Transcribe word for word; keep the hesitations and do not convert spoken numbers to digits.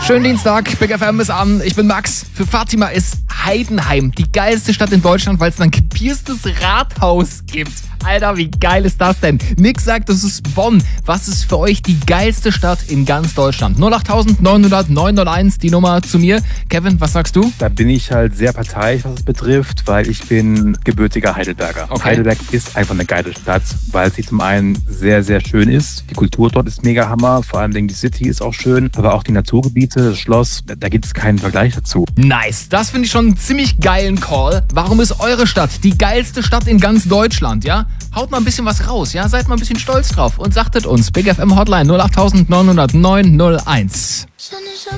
Schönen Dienstag, Big F M ist an. Ich bin Max. Für Fatima ist Heidenheim die geilste Stadt in Deutschland, weil es ein gepierstes Rathaus gibt. Alter, wie geil ist das denn? Nick sagt, das ist Bonn. Was ist für euch die geilste Stadt in ganz Deutschland? null acht neun null null neun null eins, die Nummer zu mir. Kevin, was sagst du? Da bin ich halt sehr parteiisch, was es betrifft, weil ich bin gebürtiger Heidelberger. Okay. Heidelberg ist einfach eine geile Stadt, weil sie zum einen sehr, sehr schön ist. Die Kultur dort ist mega Hammer, vor allem die City ist auch schön, aber auch die Naturgebiete, das Schloss, da gibt es keinen Vergleich dazu. Nice, das finde ich schon einen ziemlich geilen Call. Warum ist eure Stadt die geilste Stadt in ganz Deutschland, ja? Haut mal ein bisschen was raus, ja? Seid mal ein bisschen stolz drauf und sagtet uns. Big F M Hotline null acht neun null null neun null eins. Sun is up